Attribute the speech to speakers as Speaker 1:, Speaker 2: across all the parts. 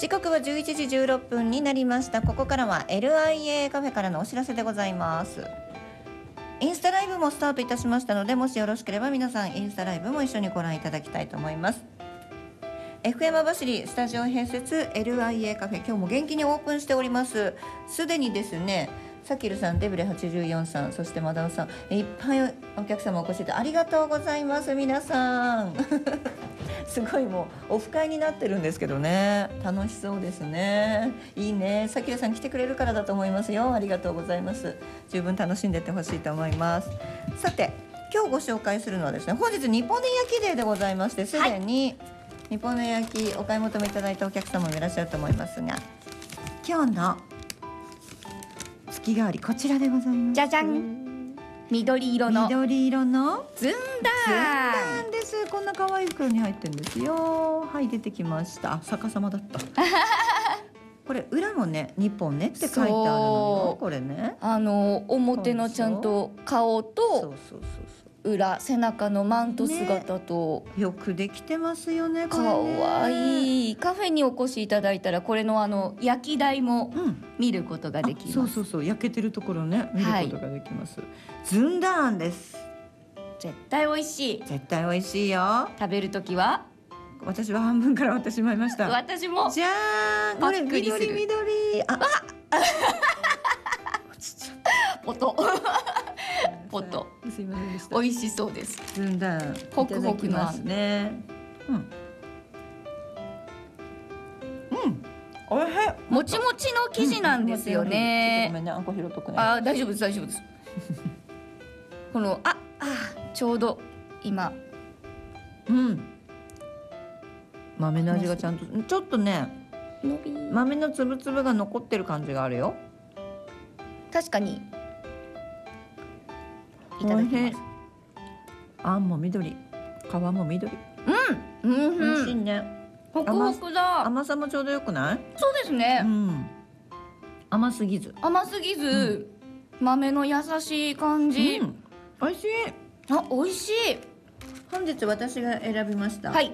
Speaker 1: 時刻は11時16分になりました。ここからは LIA カフェからのお知らせでございます。インスタライブもスタートいたしましたので、もしよろしければ皆さんインスタライブも一緒にご覧いただきたいと思います。 FM 網走スタジオ併設 LIA カフェ、今日も元気にオープンしております。すでにですね、サキルさん、デブレ84さん、そしてマダオさん、いっぱいお客様お越しいてありがとうございます。皆さんすごいもうオフ会になってるんですけどね、楽しそうですね。いいね、サキルさん来てくれるからだと思いますよ。ありがとうございます。十分楽しんでいってほしいと思います。さて、今日ご紹介するのはですね、本日日本根焼きデーでございまして、すでに日本根焼きお買い求めいただいたお客様もいらっしゃると思いますが、今日の月替わりこちらでございます。
Speaker 2: じゃじゃん、緑色の
Speaker 1: ずんだ
Speaker 2: ー
Speaker 1: んです。こんな可愛い袋に入ってるんですよ。はい、出てきました。逆さまだったこれ裏もね、日本ねって書いてあるのよ。これね、
Speaker 2: 表のちゃんと顔
Speaker 1: そう
Speaker 2: と
Speaker 1: そうそう
Speaker 2: 裏、背中のマント姿と、
Speaker 1: そう、よくできてますよね。これ
Speaker 2: か
Speaker 1: ね、
Speaker 2: わいい。カフェにお越しいただいたらこれの焼き台も見ることができます。
Speaker 1: そうそうそう、焼けてるところね、見ることができます。ずんだあんです。
Speaker 2: 絶対美味しい。
Speaker 1: 絶対美味しいよ。
Speaker 2: 食べるときは
Speaker 1: 私は半分から割ってしまいました。
Speaker 2: 私も
Speaker 1: じゃーん、
Speaker 2: パ
Speaker 1: これ
Speaker 2: ックリする
Speaker 1: 緑
Speaker 2: ポトポト、
Speaker 1: すいませんでした。
Speaker 2: 美味しそうです。
Speaker 1: ずんだん
Speaker 2: ホクホクのあん
Speaker 1: いただきますね。おいしい。
Speaker 2: もちもちの生地なんですよ
Speaker 1: ちょっとご
Speaker 2: ね。
Speaker 1: めんね、あんこ拾っとくね。
Speaker 2: 大丈夫です、大丈夫ですこのちょうど今
Speaker 1: 豆の味がちゃんと、ちょっとね、
Speaker 2: 伸び、
Speaker 1: 豆のつぶつぶが残ってる感じがあるよ。
Speaker 2: 確かに。いただきます。
Speaker 1: あんも緑、皮も緑。美味しいね。
Speaker 2: ホクホクだ。
Speaker 1: 甘さもちょうどよくない？
Speaker 2: そうですね、
Speaker 1: 甘すぎず。
Speaker 2: 甘すぎず、豆の優しい感じ、
Speaker 1: 美味しい。
Speaker 2: 美味しい。
Speaker 1: 本日私が選びました。
Speaker 2: はい、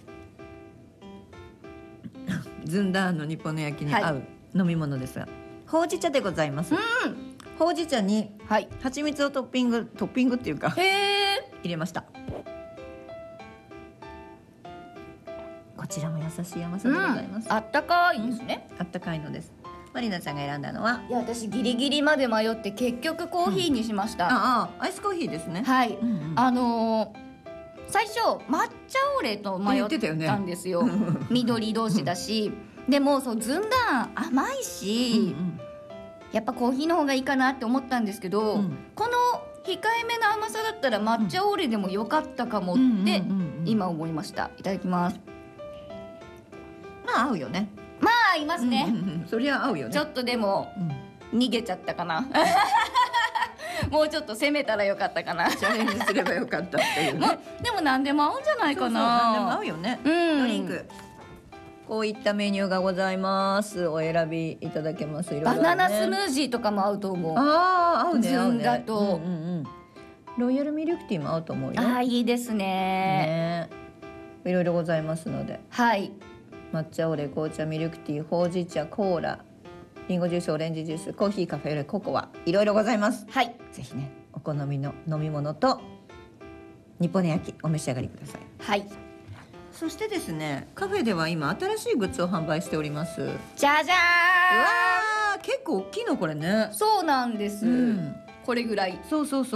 Speaker 1: ずんだあんの日本の焼きに合う飲み物ですが、ほうじ茶でございます。ほうじ茶に蜂蜜をトッピングっていうか入れました。こちらも優しい甘さでございます。
Speaker 2: あったかいですね、
Speaker 1: あったかいのです。マリナちゃんが選んだのは、
Speaker 2: いや、私ギリギリまで迷って結局コーヒーにしました。
Speaker 1: アイスコーヒーですね。
Speaker 2: はい、最初抹茶オレと迷ったんですよ、緑同士だしでもずんだん甘いし、やっぱコーヒーの方がいいかなって思ったんですけど、この控えめな甘さだったら抹茶オレでもよかったかもって今思いました。いただきます。
Speaker 1: まあ合うよね。
Speaker 2: まあ合いますね、
Speaker 1: そりゃ合うよね。
Speaker 2: ちょっとでも、逃げちゃったかなもうちょっと攻めたらよかったかな。
Speaker 1: チャレンジすればよかったっていうね
Speaker 2: でも何でも合うんじゃないかな。
Speaker 1: 何でも合うよね。ドリンク、こういったメニューがございます。お選びいただけます。いろいろあるね。
Speaker 2: バナナスムージーとかも合うと思う。
Speaker 1: 合うね。
Speaker 2: ずんだと、
Speaker 1: ロイヤルミルクティーも合うと思うよ。
Speaker 2: いいですね。
Speaker 1: いろいろございますので、
Speaker 2: はい、
Speaker 1: 抹茶オレ、紅茶、ミルクティー、ほうじ茶、コーラ、リンゴジュース、オレンジジュース、コーヒー、カフェオレ、ココア、いろいろございます。
Speaker 2: はい、
Speaker 1: ぜひね、お好みの飲み物と日本根焼きお召し上がりください。
Speaker 2: はい。
Speaker 1: そしてですね、カフェでは今新しいグッズを販売しております。
Speaker 2: じゃじゃ
Speaker 1: ーん、結構大きいのこれね。
Speaker 2: そうなんです、これぐらい。
Speaker 1: そう
Speaker 2: ブル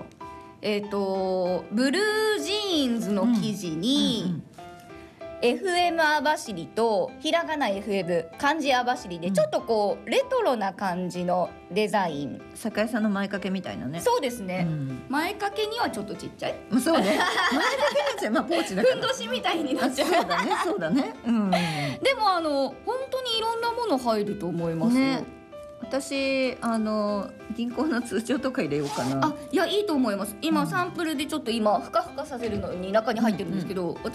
Speaker 2: ージーンズの生地に、FM 網走とひらがな FM 漢字網走でちょっとこうレトロな感じのデザイン、
Speaker 1: 酒屋さんの前掛けみたいなね。
Speaker 2: そうですね、前掛けにはちょっとちっちゃい、
Speaker 1: そうね前掛けにはポーチだから
Speaker 2: ふんどしみたいになっちゃう。
Speaker 1: そうだね、
Speaker 2: でも本当にいろんなもの入ると思いますよ、ね。
Speaker 1: 私銀行の通帳とか入れようかな。
Speaker 2: いや、いいと思います。今サンプルでちょっと今ふかふかさせるのに中に入ってるんですけど、